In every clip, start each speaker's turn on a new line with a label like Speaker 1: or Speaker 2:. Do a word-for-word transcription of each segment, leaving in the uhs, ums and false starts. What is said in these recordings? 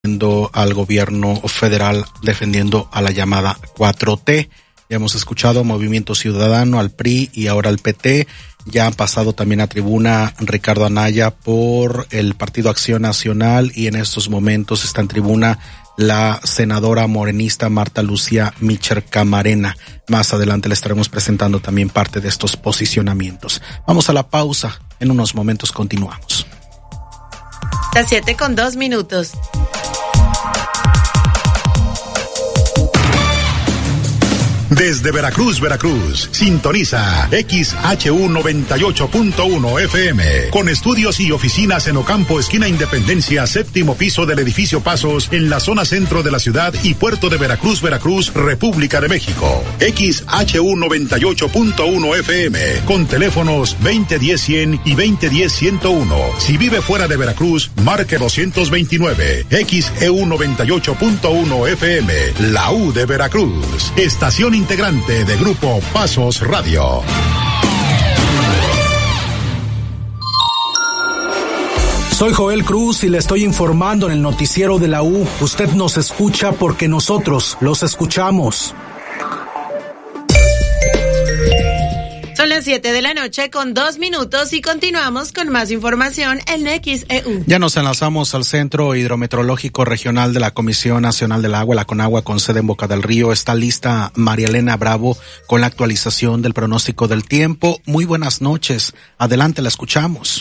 Speaker 1: al gobierno federal defendiendo a la llamada cuatro T. Ya hemos escuchado Movimiento Ciudadano, al P R I y ahora al P T. Ya han pasado también a tribuna Ricardo Anaya por el Partido Acción Nacional y en estos momentos está en tribuna la senadora morenista Marta Lucía Micher Camarena. Más adelante le estaremos presentando también parte de estos posicionamientos. Vamos a la pausa. En unos momentos continuamos.
Speaker 2: Las siete con dos minutos.
Speaker 3: Desde Veracruz, Veracruz, sintoniza X H U noventa y ocho punto uno F M, con estudios y oficinas en Ocampo, esquina Independencia, séptimo piso del edificio Pasos, en la zona centro de la ciudad y puerto de Veracruz, Veracruz, República de México. X H U noventa y ocho punto uno F M, con teléfonos veinte diez cien y veinte diez ciento uno. Si vive fuera de Veracruz, marque doscientos veintinueve. X E U noventa y ocho punto uno F M, la U de Veracruz. Estación integrante de Grupo Pasos Radio.
Speaker 4: Soy Joel Cruz y le estoy informando en el noticiero de la U. Usted nos escucha porque nosotros los escuchamos.
Speaker 2: Son las siete de la noche con dos minutos y continuamos con más información en X E U.
Speaker 1: Ya nos enlazamos al Centro Hidrometeorológico Regional de la Comisión Nacional del Agua, la CONAGUA, con sede en Boca del Río. Está lista María Elena Bravo con la actualización del pronóstico del tiempo. Muy buenas noches. Adelante, la escuchamos.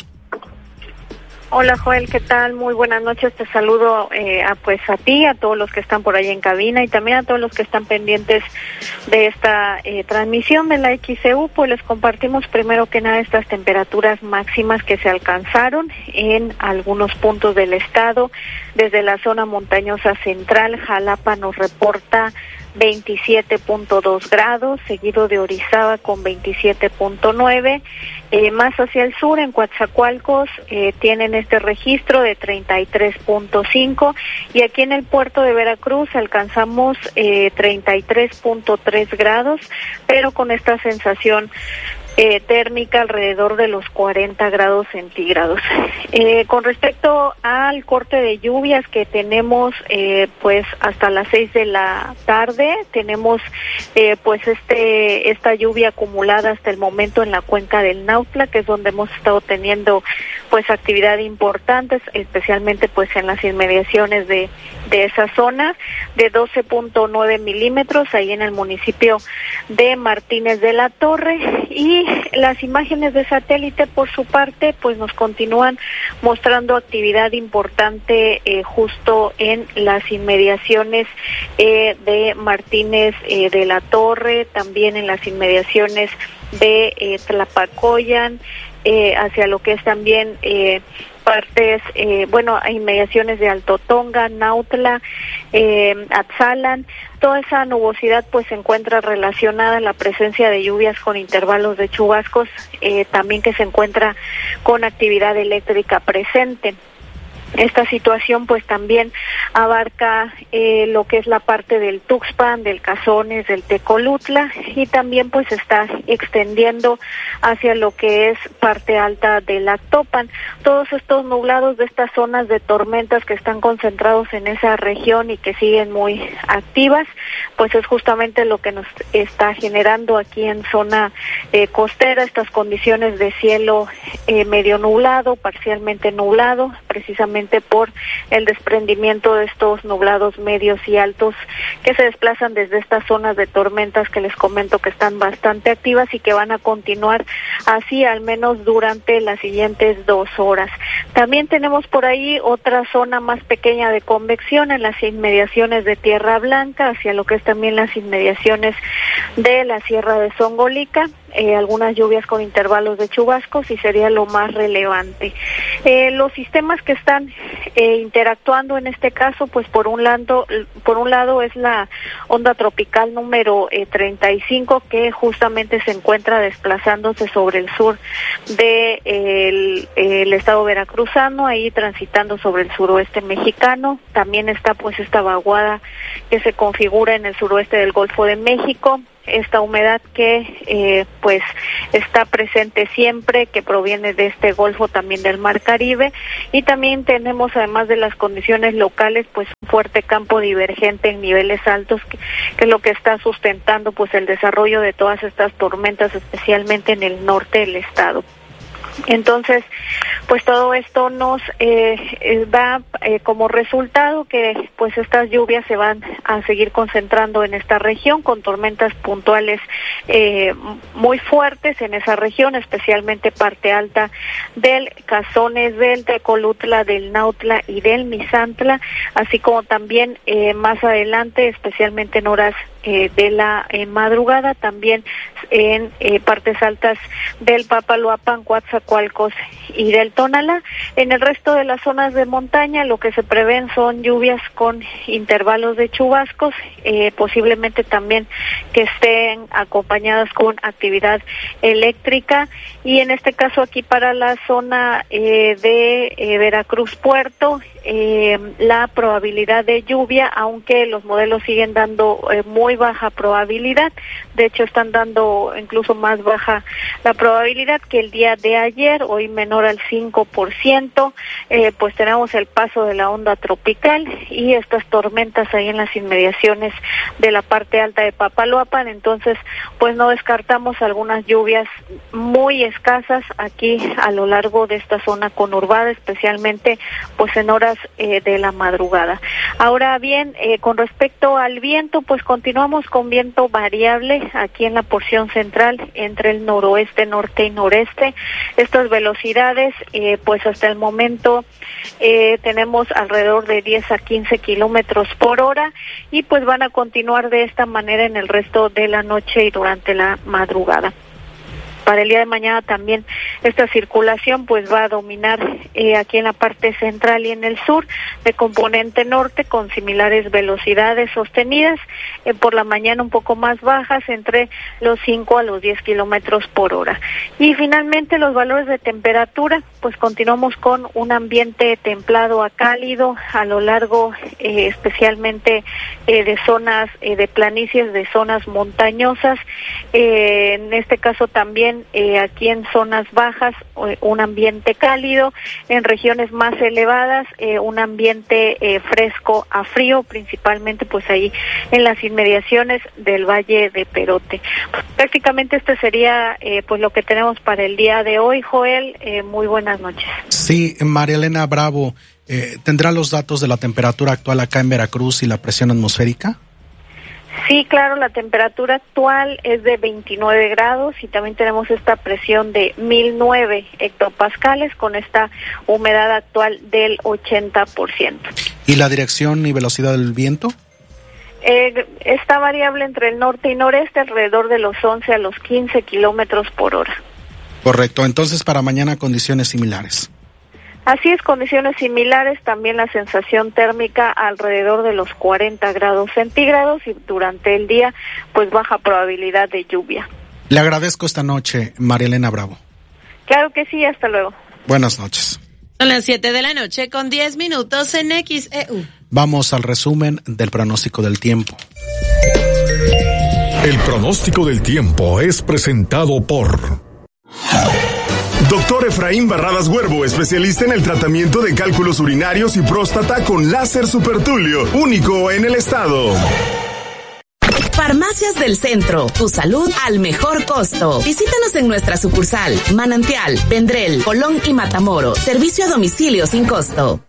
Speaker 5: Hola Joel, ¿qué tal? Muy buenas noches, te saludo eh, a, pues a ti, a todos los que están por ahí en cabina y también a todos los que están pendientes de esta eh, transmisión de la X E U. Pues les compartimos primero que nada estas temperaturas máximas que se alcanzaron en algunos puntos del estado. Desde la zona montañosa central, Jalapa nos reporta veintisiete punto dos grados, seguido de Orizaba con veintisiete punto nueve. Eh, más hacia el sur, en Coatzacoalcos, eh, tienen este registro de treinta y tres punto cinco, y aquí en el puerto de Veracruz alcanzamos eh, treinta y tres punto tres grados, pero con esta sensación Eh, térmica alrededor de los cuarenta grados centígrados. Eh, con respecto al corte de lluvias que tenemos, eh, pues hasta las seis de la tarde, tenemos eh, pues este esta lluvia acumulada hasta el momento en la cuenca del Nautla, que es donde hemos estado teniendo pues actividad importante, especialmente pues en las inmediaciones de, de esa zona, de doce punto nueve milímetros, ahí en el municipio de Martínez de la Torre. Y las imágenes de satélite, por su parte, pues nos continúan mostrando actividad importante eh, justo en las inmediaciones eh, de Martínez eh, de la Torre, también en las inmediaciones de eh, Tlapacoyan, eh, hacia lo que es también eh, partes, eh, bueno, inmediaciones de Alto Tonga, Nautla, eh, Atzalan. Toda esa nubosidad pues se encuentra relacionada a la presencia de lluvias con intervalos de chubascos, eh, también que se encuentra con actividad eléctrica presente. Esta situación pues también abarca eh, lo que es la parte del Tuxpan, del Cazones, del Tecolutla, y también pues está extendiendo hacia lo que es parte alta del Actopan. Todos estos nublados de estas zonas de tormentas que están concentrados en esa región y que siguen muy activas, pues es justamente lo que nos está generando aquí en zona eh, costera estas condiciones de cielo eh, medio nublado, parcialmente nublado, precisamente por el desprendimiento de estos nublados medios y altos que se desplazan desde estas zonas de tormentas que les comento que están bastante activas y que van a continuar así al menos durante las siguientes dos horas. También tenemos por ahí otra zona más pequeña de convección en las inmediaciones de Tierra Blanca, hacia lo que es también las inmediaciones de la Sierra de Zongolica. Eh, algunas lluvias con intervalos de chubascos y sería lo más relevante. Eh, los sistemas que están eh, interactuando en este caso, pues por un lado, por un lado es la onda tropical número eh, treinta y cinco, que justamente se encuentra desplazándose sobre el sur de eh, el, el estado veracruzano, ahí transitando sobre el suroeste mexicano. También está pues esta vaguada que se configura en el suroeste del Golfo de México. esta humedad que eh, pues está presente siempre, que proviene de este Golfo, también del Mar Caribe, y también tenemos, además de las condiciones locales, pues un fuerte campo divergente en niveles altos, que, que es lo que está sustentando pues el desarrollo de todas estas tormentas, especialmente en el norte del estado. Entonces, pues todo esto nos eh, da eh, como resultado que pues estas lluvias se van a seguir concentrando en esta región, con tormentas puntuales eh, muy fuertes en esa región, especialmente parte alta del Cazones, del Tecolutla, del Nautla y del Misantla, así como también eh, más adelante, especialmente en horas Eh, de la eh, madrugada, también en eh, partes altas del Papaloapan, Coatzacoalcos y del Tonalá. En el resto de las zonas de montaña, lo que se prevén son lluvias con intervalos de chubascos, eh, posiblemente también que estén acompañadas con actividad eléctrica, y en este caso aquí para la zona eh, de eh, Veracruz Puerto, eh, la probabilidad de lluvia, aunque los modelos siguen dando eh, muy baja probabilidad, de hecho están dando incluso más baja la probabilidad que el día de ayer, hoy menor al cinco por ciento, eh, pues tenemos el paso de la onda tropical y estas tormentas ahí en las inmediaciones de la parte alta de Papaloapan, entonces pues no descartamos algunas lluvias muy escasas aquí a lo largo de esta zona conurbada, especialmente pues en horas eh, de la madrugada. Ahora bien, eh, con respecto al viento, pues continuamos con viento variable aquí en la porción central entre el noroeste, norte y noreste. Estas velocidades, eh, pues hasta el momento eh, tenemos alrededor de diez a quince kilómetros por hora, y pues van a continuar de esta manera en el resto de la noche y durante la madrugada. Para el día de mañana también esta circulación pues va a dominar eh, aquí en la parte central y en el sur, de componente norte, con similares velocidades sostenidas, eh, por la mañana un poco más bajas, entre los cinco a los diez kilómetros por hora. Y finalmente los valores de temperatura, pues continuamos con un ambiente templado a cálido a lo largo eh, especialmente eh, de zonas eh, de planicies, de zonas montañosas, eh, en este caso también Eh, aquí en zonas bajas eh, un ambiente cálido, en regiones más elevadas eh, un ambiente eh, fresco a frío, principalmente pues ahí en las inmediaciones del Valle de Perote. Prácticamente este sería eh, pues lo que tenemos para el día de hoy, Joel. Eh, muy buenas noches.
Speaker 1: Sí, María Elena Bravo, eh, ¿tendrá los datos de la temperatura actual acá en Veracruz y la presión atmosférica?
Speaker 5: Sí, claro, la temperatura actual es de veintinueve grados y también tenemos esta presión de mil nueve hectopascales con esta humedad actual del ochenta por ciento.
Speaker 1: ¿Y la dirección y velocidad del viento?
Speaker 5: Eh, está variable entre el norte y noreste, alrededor de los once a los quince kilómetros por hora.
Speaker 1: Correcto, entonces para mañana condiciones similares.
Speaker 5: Así es, condiciones similares, también la sensación térmica alrededor de los cuarenta grados centígrados y durante el día pues baja probabilidad de lluvia.
Speaker 1: Le agradezco esta noche, María Elena Bravo.
Speaker 5: Claro que sí, hasta luego.
Speaker 1: Buenas noches.
Speaker 2: Son las siete de la noche con diez minutos en X E U.
Speaker 1: Vamos al resumen del pronóstico del tiempo.
Speaker 3: El pronóstico del tiempo es presentado por Doctor Efraín Barradas Huervo, especialista en el tratamiento de cálculos urinarios y próstata con láser supertulio, único en el estado.
Speaker 6: Farmacias del Centro, tu salud al mejor costo. Visítanos en nuestra sucursal, Manantial, Vendrell, Colón y Matamoros. Servicio a domicilio sin costo.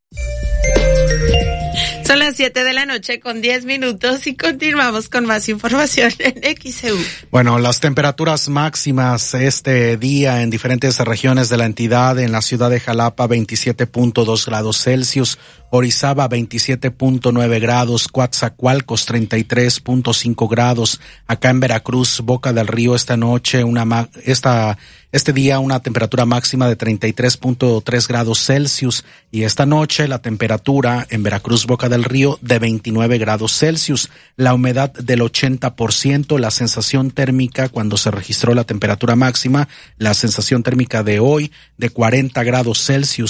Speaker 2: Son las siete de la noche con diez minutos y continuamos con más información en X E U.
Speaker 1: Bueno, las temperaturas máximas este día en diferentes regiones de la entidad: en la ciudad de Jalapa veintisiete punto dos grados Celsius, Orizaba veintisiete punto nueve grados, Coatzacoalcos treinta y tres punto cinco grados, acá en Veracruz, Boca del Río, esta noche, una esta este día una temperatura máxima de treinta y tres punto tres grados Celsius, y esta noche la temperatura en Veracruz, Boca del Río, de veintinueve grados Celsius, la humedad del ochenta por ciento, la sensación térmica cuando se registró la temperatura máxima, la sensación térmica de hoy de cuarenta grados Celsius.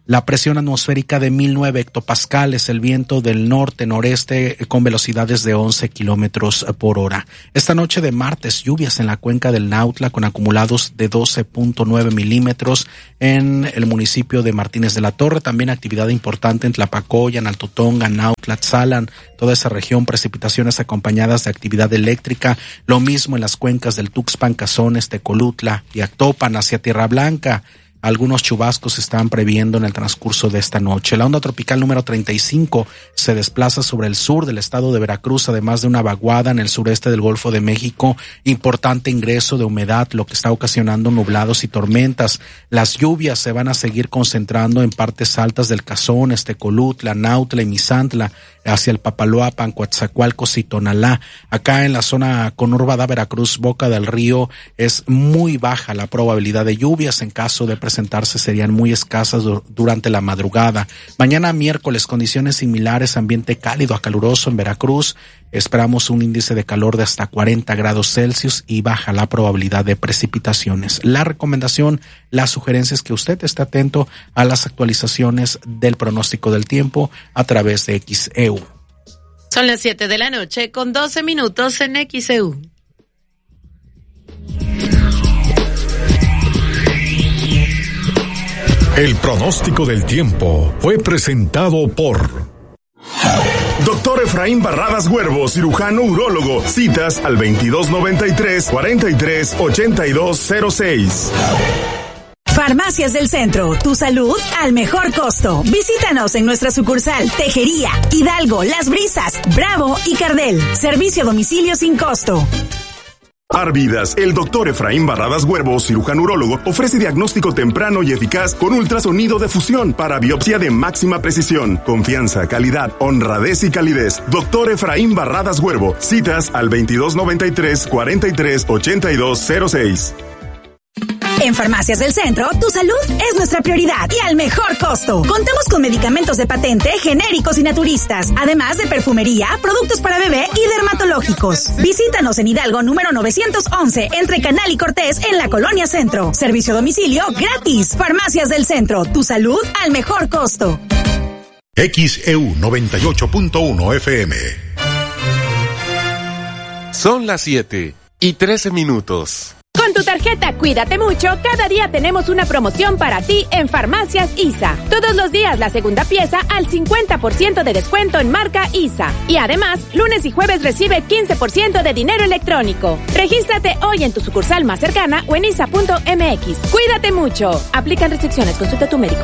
Speaker 1: La presión atmosférica de mil nueve hectopascales, el viento del norte-noreste con velocidades de once kilómetros por hora. Esta noche de martes, lluvias en la cuenca del Nautla con acumulados de doce punto nueve milímetros en el municipio de Martínez de la Torre. También actividad importante en Tlapacoya, en Alto Tonga, Nautla, Tzalan, toda esa región, precipitaciones acompañadas de actividad eléctrica. Lo mismo en las cuencas del Tuxpan, Cazones, Tecolutla y Actopan hacia Tierra Blanca. Algunos chubascos se están previendo en el transcurso de esta noche. La onda tropical número treinta y cinco se desplaza sobre el sur del estado de Veracruz, además de una vaguada en el sureste del Golfo de México. Importante ingreso de humedad, lo que está ocasionando nublados y tormentas. Las lluvias se van a seguir concentrando en partes altas del Cazones, Tecolutla, Nautla y Misantla, hacia el Papaloapan, Coatzacoalcos y Tonalá. Acá en la zona conurbada Veracruz, Boca del Río, es muy baja la probabilidad de lluvias. En caso de presentarse serían muy escasas durante la madrugada. Mañana miércoles, condiciones similares, ambiente cálido a caluroso en Veracruz. Esperamos un índice de calor de hasta cuarenta grados Celsius y baja la probabilidad de precipitaciones. La recomendación, la sugerencia es que usted esté atento a las actualizaciones del pronóstico del tiempo a través de X E U.
Speaker 2: Son las siete de la noche con doce minutos en X E U.
Speaker 3: El pronóstico del tiempo fue presentado por Doctor Efraín Barradas Huervo, cirujano urólogo. Citas al veintidós noventa y tres, cuarenta y tres, ochenta y dos cero seis.
Speaker 7: Farmacias del Centro, tu salud al mejor costo. Visítanos en nuestra sucursal Tejería, Hidalgo, Las Brisas, Bravo y Cardel. Servicio a domicilio sin costo.
Speaker 3: Arvidas, el doctor Efraín Barradas Huervo, cirujano urólogo, ofrece diagnóstico temprano y eficaz con ultrasonido de fusión para biopsia de máxima precisión. Confianza, calidad, honradez y calidez. Doctor Efraín Barradas Huervo. Citas al veintidós noventa y tres, cuarenta y tres, ochenta y dos cero seis.
Speaker 7: En Farmacias del Centro, tu salud es nuestra prioridad y al mejor costo. Contamos con medicamentos de patente, genéricos y naturistas, además de perfumería, productos para bebé y dermatológicos. Visítanos en Hidalgo número novecientos once, entre Canal y Cortés, en la Colonia Centro. Servicio a domicilio gratis. Farmacias del Centro, tu salud al mejor costo.
Speaker 3: X E U noventa y ocho punto uno F M.
Speaker 8: Son las siete y trece minutos.
Speaker 9: Con tu tarjeta Cuídate Mucho, cada día tenemos una promoción para ti en Farmacias I S A. Todos los días la segunda pieza al cincuenta por ciento de descuento en marca I S A. Y además, lunes y jueves recibe quince por ciento de dinero electrónico. Regístrate hoy en tu sucursal más cercana o en I S A punto M X. Cuídate mucho. Aplican restricciones. Consulta a tu médico.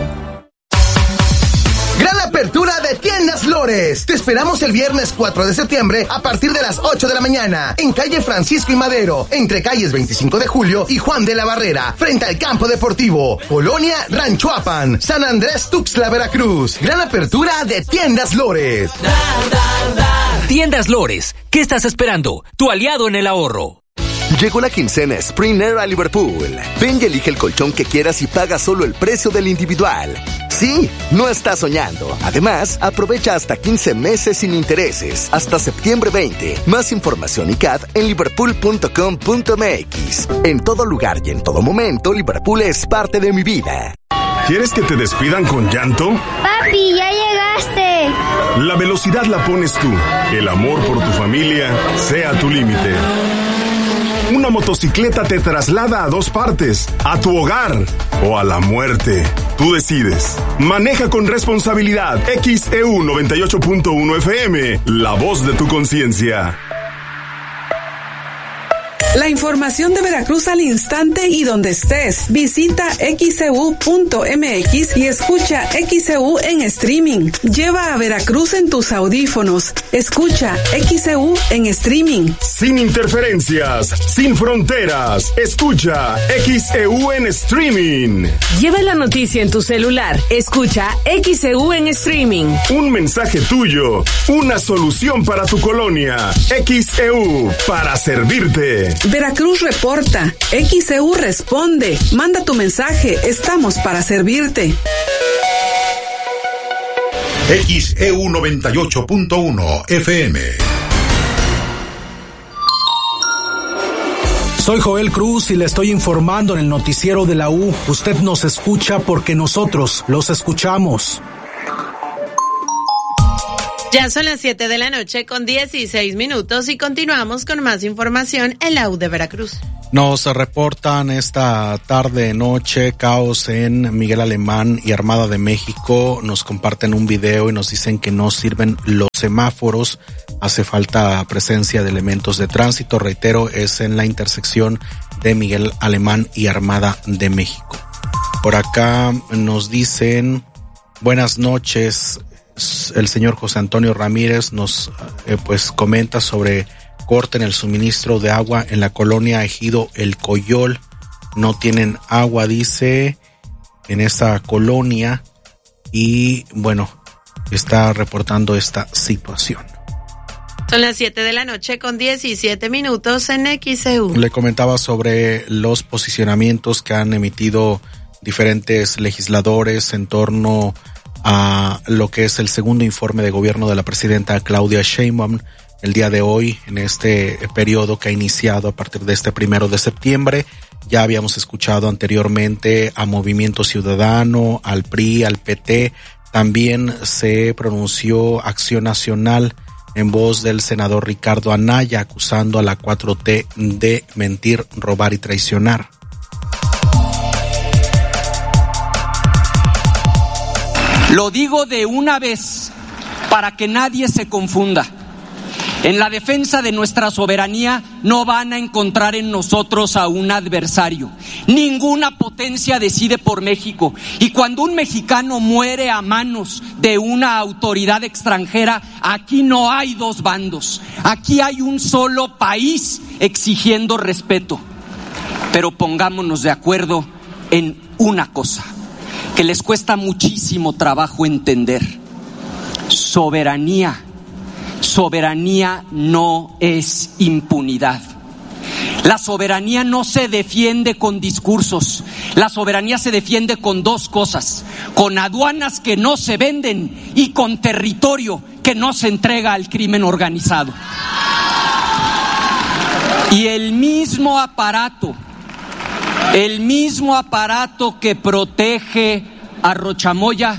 Speaker 10: Gran apertura de Tiendas Lores. Te esperamos el viernes cuatro de septiembre a partir de las ocho de la mañana en calle Francisco y Madero, entre calles veinticinco de julio y Juan de la Barrera, frente al campo deportivo. Colonia Ranchoapan, San Andrés Tuxtla, Veracruz. Gran apertura de Tiendas Lores.
Speaker 11: Tiendas Lores, ¿qué estás esperando? Tu aliado en el ahorro.
Speaker 12: Llegó la quincena Spring Air a Liverpool. Ven y elige el colchón que quieras y paga solo el precio del individual. Sí, no estás soñando. Además, aprovecha hasta quince meses sin intereses, hasta septiembre veinte. Más información y C A D en liverpool punto com punto m x. En todo lugar y en todo momento, Liverpool es parte de mi vida.
Speaker 3: ¿Quieres que te despidan con llanto?
Speaker 13: Papi, ya llegaste.
Speaker 3: La velocidad la pones tú. El amor por tu familia sea tu límite. Una motocicleta te traslada a dos partes, a tu hogar o a la muerte. Tú decides. Maneja con responsabilidad. X E U noventa y ocho punto uno F M, la voz de tu conciencia.
Speaker 14: La información de Veracruz al instante y donde estés. Visita X E U punto M X y escucha X E U en streaming. Lleva a Veracruz en tus audífonos. Escucha X E U en streaming.
Speaker 3: Sin interferencias, sin fronteras. Escucha X E U en streaming.
Speaker 6: Lleva la noticia en tu celular. Escucha X E U en streaming.
Speaker 3: Un mensaje tuyo. Una solución para tu colonia. X E U, para servirte.
Speaker 14: Veracruz reporta, X E U responde, manda tu mensaje, estamos para servirte.
Speaker 3: X E U noventa y ocho punto uno F M.
Speaker 4: Soy Joel Cruz y le estoy informando en el noticiero de la U. Usted nos escucha porque nosotros los escuchamos.
Speaker 2: Ya son las siete de la noche con dieciséis minutos y continuamos con más información en la U de Veracruz.
Speaker 1: Nos reportan esta tarde noche caos en Miguel Alemán y Armada de México. Nos comparten un video y nos dicen que no sirven los semáforos. Hace falta presencia de elementos de tránsito. Reitero, es en la intersección de Miguel Alemán y Armada de México. Por acá nos dicen buenas noches. El señor José Antonio Ramírez nos eh, pues comenta sobre corte en el suministro de agua en la colonia Ejido El Coyol. No tienen agua, dice, en esa colonia, y bueno, está reportando esta situación.
Speaker 2: Son las siete de la noche con diecisiete minutos en X C U.
Speaker 1: Le comentaba sobre los posicionamientos que han emitido diferentes legisladores en torno a lo que es el segundo informe de gobierno de la presidenta Claudia Sheinbaum el día de hoy, en este periodo que ha iniciado a partir de este primero de septiembre. Ya habíamos escuchado anteriormente a Movimiento Ciudadano, al P R I, al P T. También se pronunció Acción Nacional en voz del senador Ricardo Anaya, acusando a la cuatro T de mentir, robar y traicionar.
Speaker 15: Lo digo de una vez para que nadie se confunda. En la defensa de nuestra soberanía no van a encontrar en nosotros a un adversario. Ninguna potencia decide por México. Y cuando un mexicano muere a manos de una autoridad extranjera, aquí no hay dos bandos. Aquí hay un solo país exigiendo respeto. Pero pongámonos de acuerdo en una cosa que les cuesta muchísimo trabajo entender. Soberanía. Soberanía no es impunidad. La soberanía no se defiende con discursos. La soberanía se defiende con dos cosas: con aduanas que no se venden y con territorio que no se entrega al crimen organizado. Y el mismo aparato, el mismo aparato que protege a Rochamoya,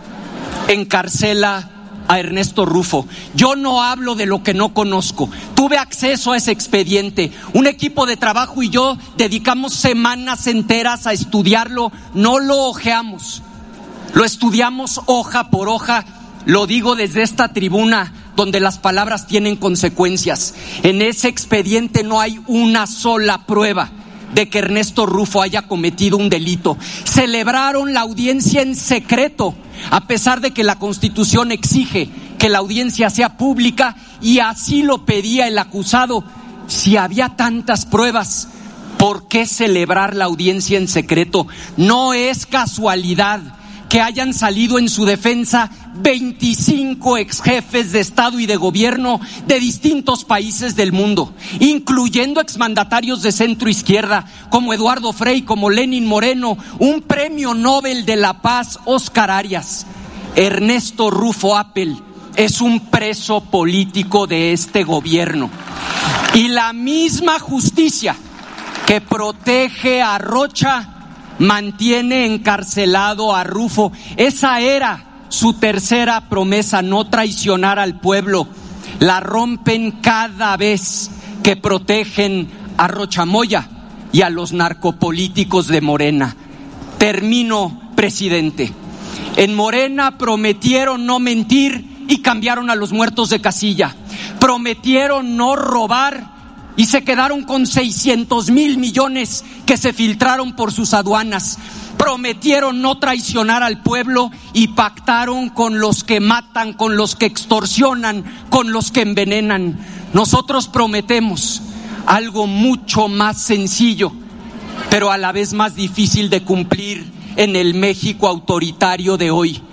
Speaker 15: encarcela a Ernesto Rufo. Yo no hablo de lo que no conozco. Tuve acceso a ese expediente. Un equipo de trabajo y yo dedicamos semanas enteras a estudiarlo. No lo ojeamos. Lo estudiamos hoja por hoja. Lo digo desde esta tribuna, donde las palabras tienen consecuencias. En ese expediente no hay una sola prueba de que Ernesto Rufo haya cometido un delito. Celebraron la audiencia en secreto, a pesar de que la Constitución exige que la audiencia sea pública, y así lo pedía el acusado. Si había tantas pruebas, ¿por qué celebrar la audiencia en secreto? No es casualidad que hayan salido en su defensa veinticinco ex jefes de Estado y de gobierno de distintos países del mundo, incluyendo exmandatarios de centro izquierda como Eduardo Frei, como Lenín Moreno, un premio Nobel de la Paz, Oscar Arias. Ernesto Rufo Appel es un preso político de este gobierno. Y la misma justicia que protege a Rocha mantiene encarcelado a Rufo. Esa era su tercera promesa: no traicionar al pueblo. La rompen cada vez que protegen a Rochamoya y a los narcopolíticos de Morena. Termino, presidente. En Morena prometieron no mentir y cambiaron a los muertos de casilla. Prometieron no robar y se quedaron con seiscientos mil millones que se filtraron por sus aduanas. Prometieron no traicionar al pueblo y pactaron con los que matan, con los que extorsionan, con los que envenenan. Nosotros prometemos algo mucho más sencillo, pero a la vez más difícil de cumplir en el México autoritario de hoy.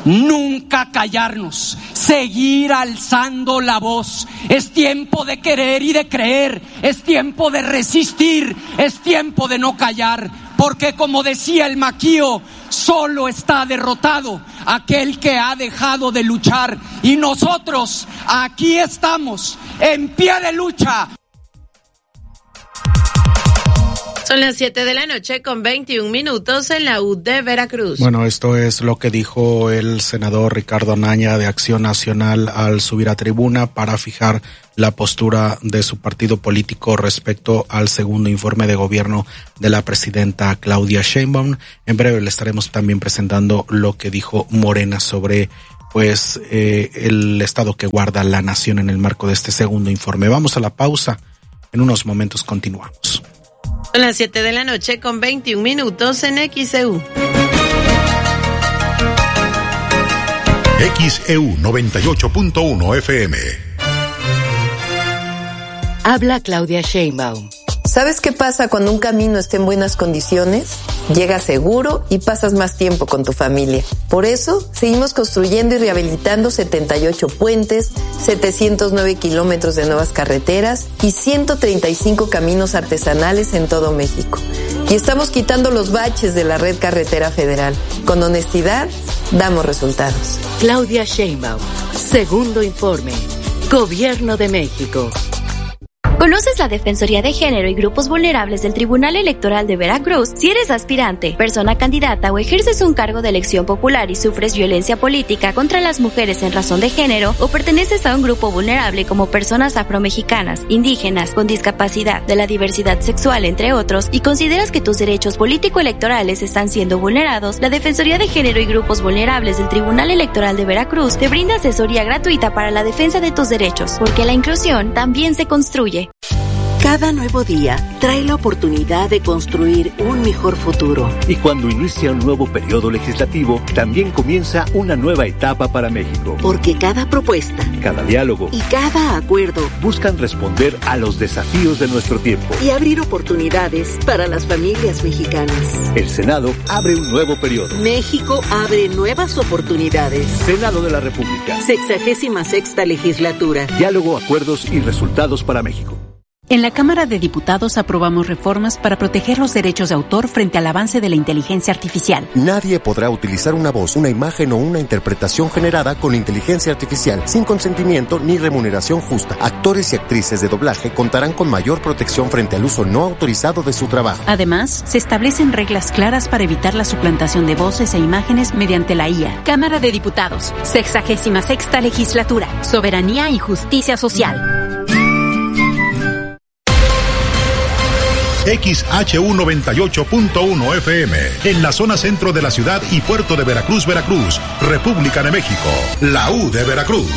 Speaker 15: Nunca callarnos, seguir alzando la voz. Es tiempo de querer y de creer, es tiempo de resistir, es tiempo de no callar, porque como decía el Maquío, solo está derrotado aquel que ha dejado de luchar, y nosotros aquí estamos en pie de lucha.
Speaker 2: Son las siete de la noche con veintiún minutos en la U de Veracruz.
Speaker 1: Bueno, esto es lo que dijo el senador Ricardo Anaya de Acción Nacional al subir a tribuna para fijar la postura de su partido político respecto al segundo informe de gobierno de la presidenta Claudia Sheinbaum. En breve le estaremos también presentando lo que dijo Morena sobre pues eh, el estado que guarda la nación en el marco de este segundo informe. Vamos a la pausa. En unos momentos continuamos.
Speaker 2: Son las siete de la noche con veintiún minutos en X E U.
Speaker 3: X E U noventa y ocho punto uno F M.
Speaker 16: Habla Claudia Sheinbaum.
Speaker 17: ¿Sabes qué pasa cuando un camino está en buenas condiciones? Llegas seguro y pasas más tiempo con tu familia. Por eso, seguimos construyendo y rehabilitando setenta y ocho puentes, setecientos nueve kilómetros de nuevas carreteras y ciento treinta y cinco caminos artesanales en todo México. Y estamos quitando los baches de la red carretera federal. Con honestidad, damos resultados.
Speaker 16: Claudia Sheinbaum. Segundo informe. Gobierno de México.
Speaker 18: ¿Conoces la Defensoría de Género y Grupos Vulnerables del Tribunal Electoral de Veracruz? Si eres aspirante, persona candidata o ejerces un cargo de elección popular y sufres violencia política contra las mujeres en razón de género o perteneces a un grupo vulnerable como personas afromexicanas, indígenas, con discapacidad, de la diversidad sexual, entre otros, y consideras que tus derechos político-electorales están siendo vulnerados, la Defensoría de Género y Grupos Vulnerables del Tribunal Electoral de Veracruz te brinda asesoría gratuita para la defensa de tus derechos, porque la inclusión también se construye.
Speaker 19: Cada nuevo día trae la oportunidad de construir un mejor futuro.
Speaker 20: Y cuando inicia un nuevo periodo legislativo, también comienza una nueva etapa para México.
Speaker 19: Porque cada propuesta,
Speaker 20: cada diálogo
Speaker 19: y cada acuerdo
Speaker 20: buscan responder a los desafíos de nuestro tiempo
Speaker 19: y abrir oportunidades para las familias mexicanas.
Speaker 20: El Senado abre un nuevo periodo.
Speaker 19: México abre nuevas oportunidades.
Speaker 20: Senado de la República.
Speaker 19: Sexagésima sexta legislatura.
Speaker 20: Diálogo, acuerdos y resultados para México.
Speaker 21: En la Cámara de Diputados aprobamos reformas para proteger los derechos de autor frente al avance de la inteligencia artificial.
Speaker 22: Nadie podrá utilizar una voz, una imagen o una interpretación generada con inteligencia artificial sin consentimiento ni remuneración justa. Actores y actrices de doblaje contarán con mayor protección frente al uso no autorizado de su trabajo.
Speaker 21: Además, se establecen reglas claras para evitar la suplantación de voces e imágenes mediante la I A.
Speaker 23: Cámara de Diputados, sexagésima sexta legislatura, soberanía y justicia social.
Speaker 3: X H U noventa y ocho punto uno F M, en la zona centro de la ciudad y puerto de Veracruz, Veracruz, República de México, la U de Veracruz.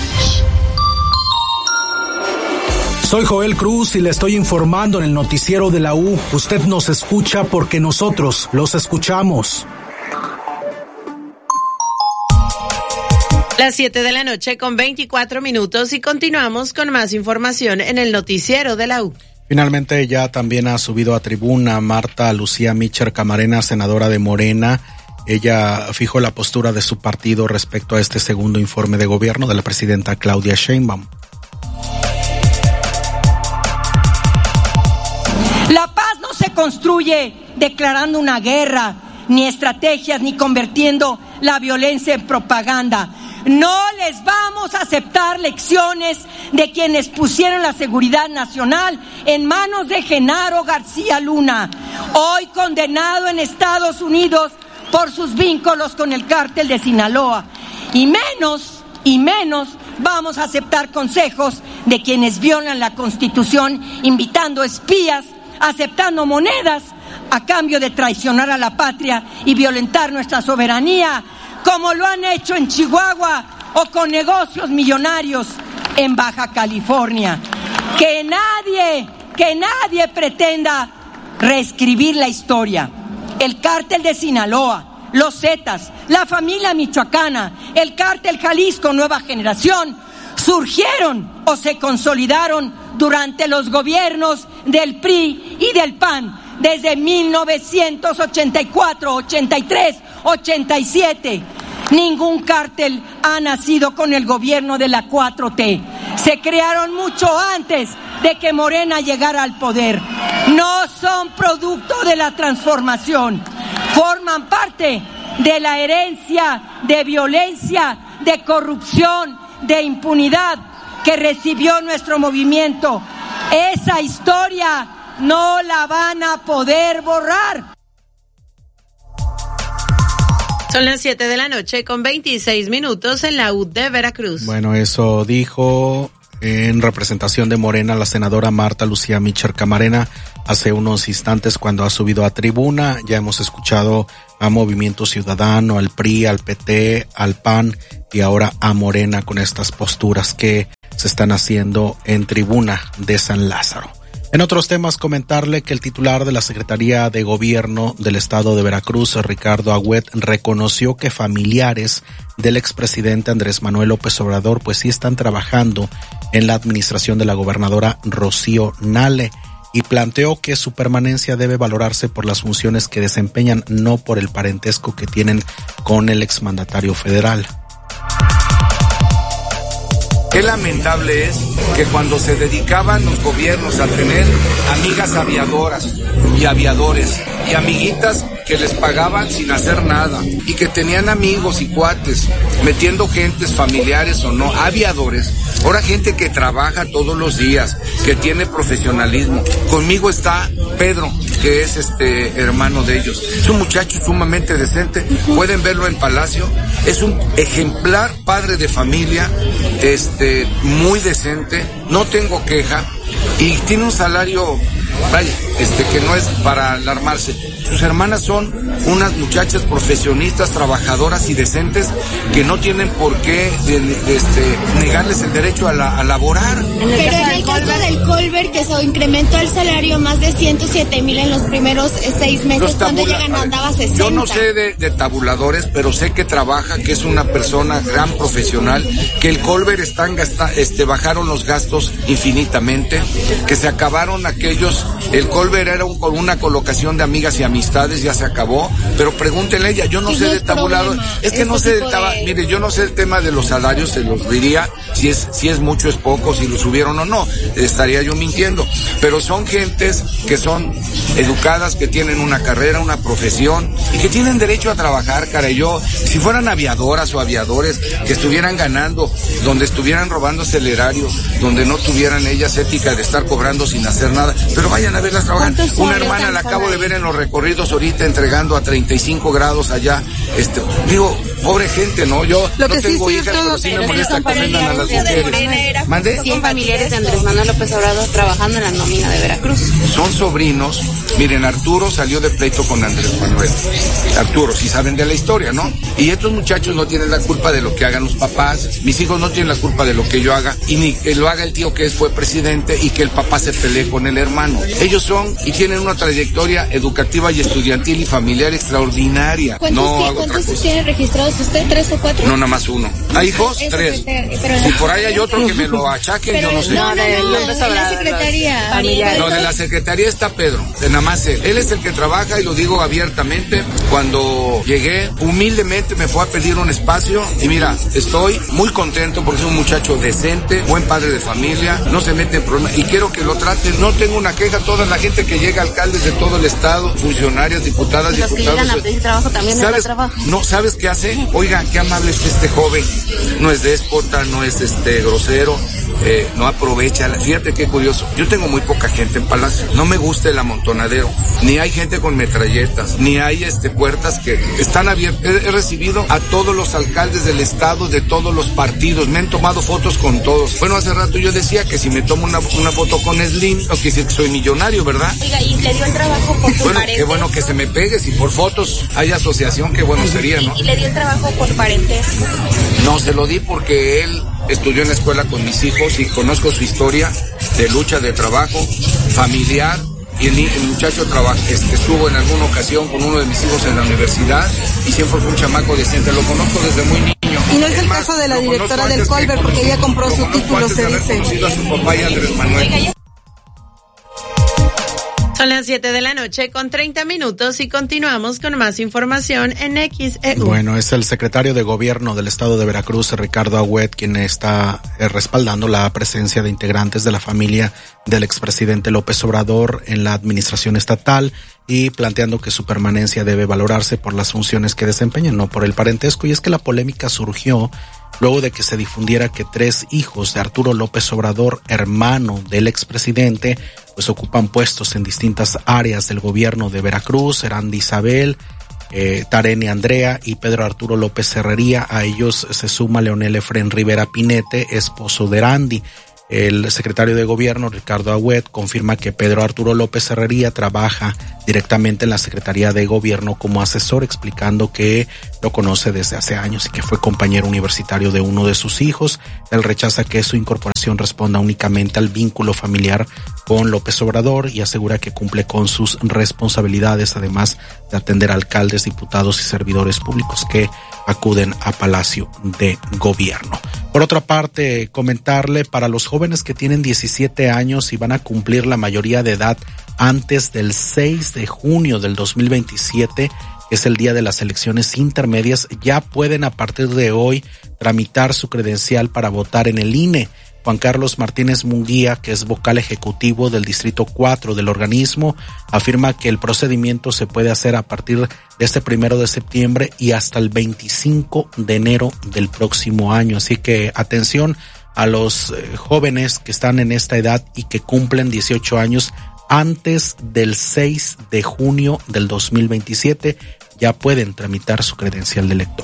Speaker 4: Soy Joel Cruz y le estoy informando en el noticiero de la U. Usted nos escucha porque nosotros los escuchamos.
Speaker 2: Las siete de la noche con veinticuatro minutos y continuamos con más información en el noticiero de la U.
Speaker 1: Finalmente ya también ha subido a tribuna Marta Lucía Mitcher Camarena, senadora de Morena. Ella fijó la postura de su partido respecto a este segundo informe de gobierno de la presidenta Claudia Sheinbaum.
Speaker 24: La paz no se construye declarando una guerra, ni estrategias, ni convirtiendo la violencia en propaganda. No les vamos a aceptar lecciones de quienes pusieron la seguridad nacional en manos de Genaro García Luna, hoy condenado en Estados Unidos por sus vínculos con el cártel de Sinaloa. Y menos, y menos vamos a aceptar consejos de quienes violan la Constitución, invitando espías, aceptando monedas a cambio de traicionar a la patria y violentar nuestra soberanía, como lo han hecho en Chihuahua o con negocios millonarios en Baja California. Que nadie, que nadie pretenda reescribir la historia. El cártel de Sinaloa, los Zetas, la familia michoacana, el cártel Jalisco Nueva Generación, surgieron o se consolidaron durante los gobiernos del P R I y del P A N desde mil novecientos ochenta y cuatro, ochenta y tres, ochenta y siete. Ningún cártel ha nacido con el gobierno de la cuatro T. Se crearon mucho antes de que Morena llegara al poder. No son producto de la transformación. Forman parte de la herencia de violencia, de corrupción, de impunidad que recibió nuestro movimiento. Esa historia no la van a poder borrar.
Speaker 2: Son las siete de la noche con veintiséis minutos en la U de Veracruz.
Speaker 1: Bueno, eso dijo en representación de Morena la senadora Marta Lucía Mitchell Camarena hace unos instantes cuando ha subido a tribuna. Ya hemos escuchado a Movimiento Ciudadano, al P R I, al P T, al P A N y ahora a Morena con estas posturas que se están haciendo en tribuna de San Lázaro. En otros temas, comentarle que el titular de la Secretaría de Gobierno del Estado de Veracruz, Ricardo Agüet, reconoció que familiares del expresidente Andrés Manuel López Obrador pues sí están trabajando en la administración de la gobernadora Rocío Nale y planteó que su permanencia debe valorarse por las funciones que desempeñan, no por el parentesco que tienen con el exmandatario federal.
Speaker 5: Qué lamentable es que cuando se dedicaban los gobiernos a tener amigas aviadoras y aviadores y amiguitas que les pagaban sin hacer nada y que tenían amigos y cuates metiendo gentes familiares o no, aviadores, ahora gente que trabaja todos los días, que tiene profesionalismo. Conmigo está Pedro, que es este hermano de ellos. Es un muchacho sumamente decente, pueden verlo en Palacio, es un ejemplar padre de familia, este, muy decente, no tengo queja, y tiene un salario, vaya, este, que no es para alarmarse. Sus hermanas son unas muchachas profesionistas, trabajadoras y decentes que no tienen por qué de, de, este, negarles el derecho a, la, a laborar.
Speaker 13: Pero en el caso del Colbert, que se incrementó el salario más de ciento siete mil en los primeros eh, seis meses, cuando llegan andaba sesenta.
Speaker 5: Yo no sé de, de tabuladores, pero sé que trabaja, que es una persona gran profesional, que el Colbert están gasta, este, bajaron los gastos infinitamente, que se acabaron aquellos, el Colbert era un, una colocación de amigas y amistades, ya se acabó, pero pregúntenle a ella, yo no sé de tabulado, es que no sé del taba, de... mire, yo no sé el tema de los salarios, se los diría, si es, si es mucho, es poco, si lo subieron o no, estaría yo mintiendo, pero son gentes que son educadas, que tienen una carrera, una profesión, y que tienen derecho a trabajar, caray. Yo, si fueran aviadoras o aviadores, que estuvieran ganando, donde estuvieran robándose el erario, donde no tuvieran ellas ética de estar cobrando sin hacer nada, pero vayan a verlas trabajar. Una hermana la acabo de ver en los recorridos ahorita entregando a treinta y cinco grados allá, este, digo, pobre gente, ¿no? Yo
Speaker 7: Lo
Speaker 5: no
Speaker 7: que
Speaker 5: tengo
Speaker 7: sí,
Speaker 5: hijas,
Speaker 7: cierto,
Speaker 5: pero sí me
Speaker 7: pero
Speaker 5: molesta
Speaker 7: son
Speaker 5: que ofendan a las mujeres. ¿Mande?
Speaker 7: cien familiares de Andrés Manuel López Obrador trabajando en la nómina de Veracruz.
Speaker 5: Son sobrinos. Miren, Arturo salió de pleito con Andrés Manuel. Arturo, si saben de la historia, ¿no? Y estos muchachos no tienen la culpa de lo que hagan los papás. Mis hijos no tienen la culpa de lo que yo haga. Y ni que lo haga el tío que fue presidente y que el papá se pelee con el hermano. Ellos son y tienen una trayectoria educativa y estudiantil y familiar extraordinaria.
Speaker 13: ¿Cuántos,
Speaker 5: no
Speaker 13: tiene, ¿cuántos tiene registrados usted? ¿Tres o cuatro?
Speaker 5: No, nada más uno. ¿Hay hijos?
Speaker 13: Es
Speaker 5: Tres.
Speaker 13: Pero
Speaker 5: Si por ahí hay otro que me lo achaquen,
Speaker 13: pero
Speaker 5: yo no sé.
Speaker 13: No, no, no, de la secretaría.
Speaker 5: No, de la secretaría está Pedro, de nada más él. Él es el que trabaja y lo digo abiertamente. Cuando llegué, humildemente me fue a pedir un espacio y mira, estoy muy contento porque es un muchacho decente, buen padre de familia, no se mete en problemas y quiero que lo traten. No tengo una queja, toda la gente que llega, alcaldes de todo el estado, funcionarios, diputadas,
Speaker 7: Los
Speaker 5: diputados.
Speaker 7: que llegan a pedir trabajo también no
Speaker 5: ¿Sabes?
Speaker 7: trabajo.
Speaker 5: No, ¿sabes qué hace? Oiga, qué amable es este joven. No es déspota, no es este grosero, eh, no aprovecha. Fíjate qué curioso. Yo tengo muy poca gente en Palacio. No me gusta el amontonadero. Ni hay gente con metralletas, ni hay este puertas que están abiertas. He, he recibido a todos los alcaldes del estado, de todos los partidos. Me han tomado fotos con todos. Bueno, hace rato yo decía que si me tomo una, una foto con Slim, no quiere decir que soy millonario, ¿verdad?
Speaker 7: Oiga, y le dio el trabajo por su
Speaker 5: Bueno,
Speaker 7: parentesco.
Speaker 5: qué bueno que se me pegue. Si por fotos hay asociación, qué bueno sería, ¿no?
Speaker 7: Y le dio el trabajo por parentesco.
Speaker 5: No, se lo di porque él estudió en la escuela con mis hijos y conozco su historia de lucha, de trabajo familiar. Y el, el muchacho trabaja, este, estuvo en alguna ocasión con uno de mis hijos en la universidad y siempre fue un chamaco decente. Lo conozco desde muy niño.
Speaker 7: Y no es el caso de la directora del Colbert porque ella compró su título, se dice.
Speaker 5: Conocido a su papá y a Andrés Manuel.
Speaker 2: Son las siete de la noche con treinta minutos y continuamos con más información en X E U.
Speaker 1: Bueno, es el secretario de Gobierno del Estado de Veracruz, Ricardo Agüet, quien está eh, respaldando la presencia de integrantes de la familia del expresidente López Obrador en la administración estatal y planteando que su permanencia debe valorarse por las funciones que desempeñan, no por el parentesco. Y es que la polémica surgió luego de que se difundiera que tres hijos de Arturo López Obrador, hermano del expresidente, pues ocupan puestos en distintas áreas del gobierno de Veracruz. Erandi Isabel, eh, Tareni Andrea y Pedro Arturo López Herrería. A ellos se suma Leonel Efrén Rivera Pinete, esposo de Erandi. El secretario de Gobierno, Ricardo Agüed, confirma que Pedro Arturo López Herrería trabaja directamente en la Secretaría de Gobierno como asesor, explicando que lo conoce desde hace años y que fue compañero universitario de uno de sus hijos. Él rechaza que su incorporación responda únicamente al vínculo familiar con López Obrador y asegura que cumple con sus responsabilidades, además de atender a alcaldes, diputados y servidores públicos que acuden a Palacio de Gobierno. Por otra parte, comentarle para los jóvenes que tienen diecisiete años y van a cumplir la mayoría de edad antes del seis de junio del dos mil veintisiete, que es el día de las elecciones intermedias, ya pueden a partir de hoy tramitar su credencial para votar en el I N E. Juan Carlos Martínez Munguía, que es vocal ejecutivo del Distrito cuatro del organismo, afirma que el procedimiento se puede hacer a partir de este primero de septiembre y hasta el veinticinco de enero del próximo año. Así que atención a los eh, jóvenes que están en esta edad y que cumplen dieciocho años antes del seis de junio del dos mil veintisiete, ya pueden tramitar su credencial de elector.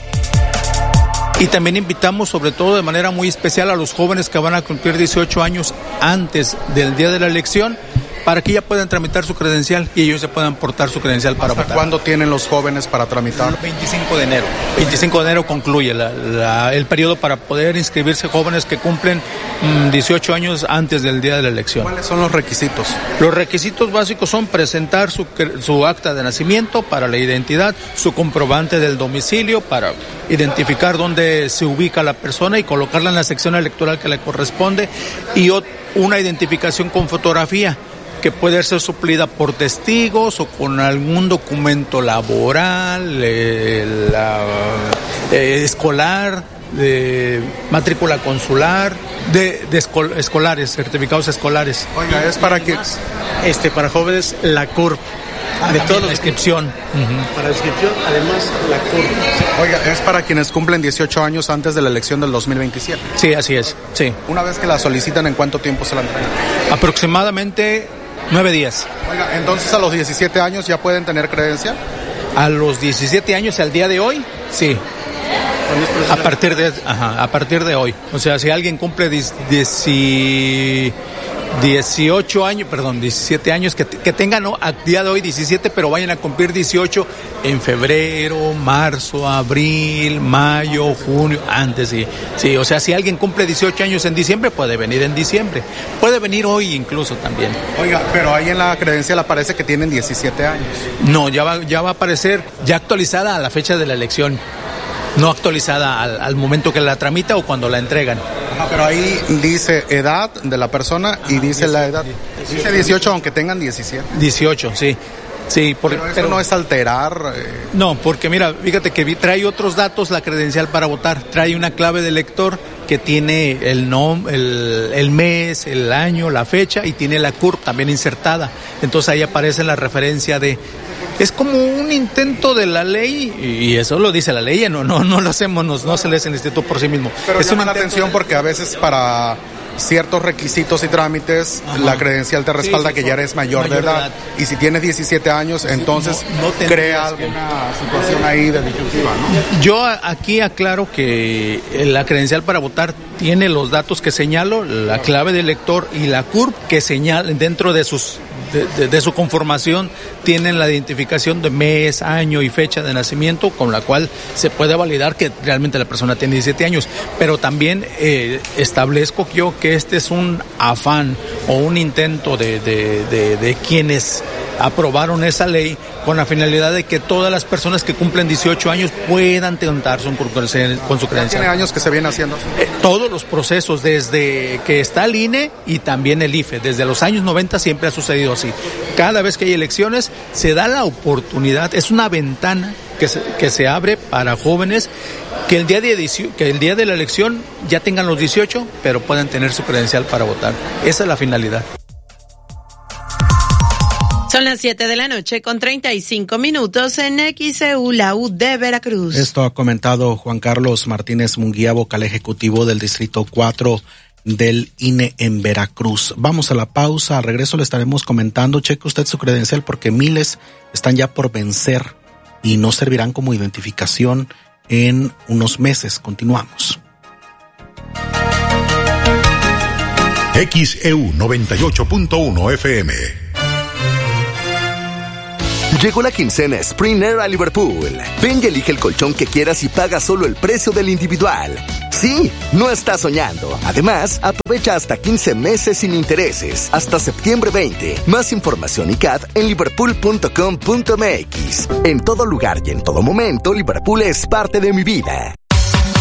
Speaker 8: Y también invitamos, sobre todo de manera muy especial, a los jóvenes que van a cumplir dieciocho años antes del día de la elección, para que ya puedan tramitar su credencial y ellos se puedan portar su credencial para votar.
Speaker 1: ¿Hasta cuándo tienen los jóvenes para tramitar?
Speaker 8: El veinticinco de enero. veinticinco de enero concluye la, la, el periodo para poder inscribirse jóvenes que cumplen mmm, dieciocho años antes del día de la elección.
Speaker 1: ¿Cuáles son los requisitos?
Speaker 8: Los requisitos básicos son presentar su, su acta de nacimiento para la identidad, su comprobante del domicilio para identificar dónde se ubica la persona y colocarla en la sección electoral que le corresponde, y una identificación con fotografía, que puede ser suplida por testigos o con algún documento laboral, eh, la, eh, escolar, de matrícula consular, de, de escol, escolares, certificados escolares.
Speaker 1: Oiga, es para que
Speaker 8: este para jóvenes la C U R P. Ah, de toda la inscripción.
Speaker 1: Uh-huh. Para la inscripción, además, la C U R P. Oiga, es para quienes cumplen dieciocho años antes de la elección del dos mil veintisiete.
Speaker 8: Sí, así es, sí.
Speaker 1: Una vez que la solicitan, ¿en cuánto tiempo se la entregan?
Speaker 8: Aproximadamente nueve días.
Speaker 1: Oiga, entonces a los diecisiete años ya pueden tener credencial.
Speaker 8: A los diecisiete años, al día de hoy, sí. A partir de, ajá, a partir de hoy. O sea, si alguien cumple dieciocho años, perdón, diecisiete años, que, que tengan, ¿no?, a día de hoy diecisiete, pero vayan a cumplir dieciocho en febrero, marzo, abril, mayo, junio, antes, sí. Sí, o sea, si alguien cumple dieciocho años en diciembre, puede venir en diciembre. Puede venir hoy incluso también.
Speaker 1: Oiga, pero ahí en la credencial aparece que tienen diecisiete años.
Speaker 8: No, ya va, ya va a aparecer, ya actualizada a la fecha de la elección. No actualizada al, al momento que la tramita o cuando la entregan.
Speaker 1: Ajá, pero ahí dice edad de la persona y dice dieciocho, la edad. dieciocho. Dice dieciocho aunque tengan diecisiete.
Speaker 8: dieciocho, sí. Sí, por,
Speaker 1: pero eso
Speaker 8: pero,
Speaker 1: no es alterar. Eh...
Speaker 8: No, porque mira, fíjate que trae otros datos la credencial para votar. Trae una clave de lector que tiene el nom, el, el mes, el año, la fecha, y tiene la C U R P también insertada. Entonces ahí aparece la referencia de... Es como un intento de la ley, y eso lo dice la ley, no no no lo hacemos, no, no se lee el instituto por sí mismo.
Speaker 1: Pero
Speaker 8: es
Speaker 1: llama la atención de... porque a veces para ciertos requisitos y trámites, ajá, la credencial te respalda, sí, sí, que ya eres mayor, mayor de, edad, de edad, y si tienes diecisiete años, entonces no, no crea alguna que... situación ahí de disyuntiva, ¿no?
Speaker 8: Yo aquí aclaro que la credencial para votar tiene los datos que señalo, la clave del lector y la C U R P que señalan dentro de sus De, de, de su conformación, tienen la identificación de mes, año y fecha de nacimiento, con la cual se puede validar que realmente la persona tiene diecisiete años. Pero también eh, establezco yo que este es un afán o un intento de, de, de, de quienes aprobaron esa ley con la finalidad de que todas las personas que cumplen dieciocho años puedan contar con su credencial.
Speaker 1: ¿Tiene años que se viene haciendo?
Speaker 8: Eh, todos los procesos, desde que está el I N E y también el I F E, desde los años noventa siempre ha sucedido así. Cada vez que hay elecciones se da la oportunidad, es una ventana que se, que se abre para jóvenes que el día de que el día de la elección ya tengan los dieciocho, pero puedan tener su credencial para votar. Esa es la finalidad.
Speaker 2: Son las siete de la noche con treinta y cinco minutos en X E U, la U de Veracruz.
Speaker 1: Esto ha comentado Juan Carlos Martínez Munguía, vocal ejecutivo del Distrito cuatro del I N E en Veracruz. Vamos a la pausa, al regreso le estaremos comentando, cheque usted su credencial porque miles están ya por vencer y no servirán como identificación en unos meses. Continuamos.
Speaker 3: X E U noventa y ocho punto uno F M.
Speaker 9: Llegó la quincena Sprinter a Liverpool. Ven y elige el colchón que quieras y paga solo el precio del individual. Sí, no estás soñando. Además, aprovecha hasta quince meses sin intereses, hasta septiembre veinte. Más información y C A D en liverpool punto com punto m x. En todo lugar y en todo momento, Liverpool es parte de mi vida.